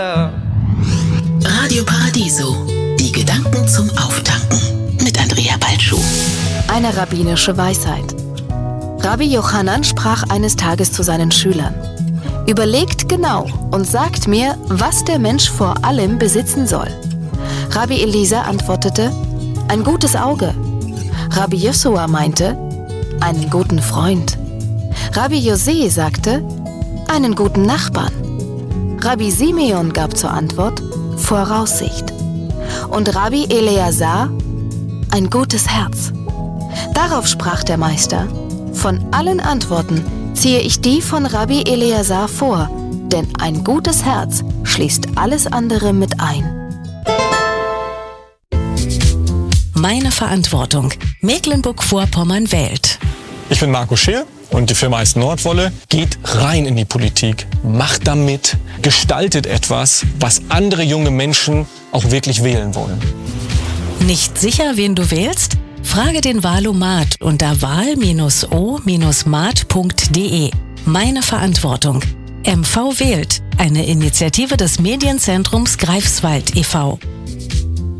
Radio Paradiso. Die Gedanken zum Auftanken mit Andrea Balschuh. Eine rabbinische Weisheit. Rabbi Yochanan sprach eines Tages zu seinen Schülern: Überlegt genau und sagt mir, was der Mensch vor allem besitzen soll. Rabbi Eliezer antwortete: Ein gutes Auge. Rabbi Josua meinte: Einen guten Freund. Rabbi José sagte: Einen guten Nachbarn. Rabbi Simeon gab zur Antwort: Voraussicht. Und Rabbi Eleazar: Ein gutes Herz. Darauf sprach der Meister: Von allen Antworten ziehe ich die von Rabbi Eleazar vor, denn ein gutes Herz schließt alles andere mit ein. Meine Verantwortung. Mecklenburg-Vorpommern wählt. Ich bin Marco Scheer und die Firma heißt Nordwolle. Geht rein in die Politik, macht damit, gestaltet etwas, was andere junge Menschen auch wirklich wählen wollen. Nicht sicher, wen du wählst? Frage den Wahlomat unter wahl-o-mat.de. Meine Verantwortung. MV wählt, eine Initiative des Medienzentrums Greifswald e.V.